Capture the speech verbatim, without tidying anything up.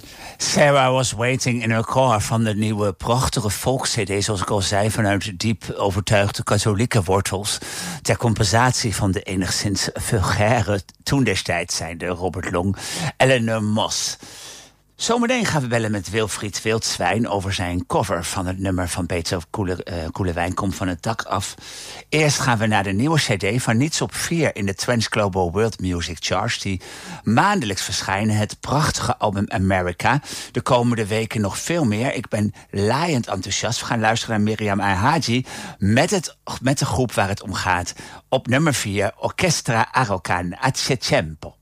Sarah Was Waiting in Her Car van de nieuwe prachtige volks-C D, zoals ik al zei, vanuit diep overtuigde katholieke wortels, ter compensatie van de enigszins vulgaire, toen destijds zijnde Robert Long, Eleanor Moss. Zometeen gaan we bellen met Wilfried Wildzwijn over zijn cover van het nummer van Peter Koele, uh, Koelewijn Komt van het dak af. Eerst gaan we naar de nieuwe C D van Niets op vier in de Trends Global World Music Charts, die maandelijks verschijnen. Het prachtige album America. De komende weken nog veel meer. Ik ben laaiend enthousiast. We gaan luisteren naar Miriam Haji met, het, met de groep waar het om gaat. Op nummer vier, Orchestra Araucan, Hace Tiempo.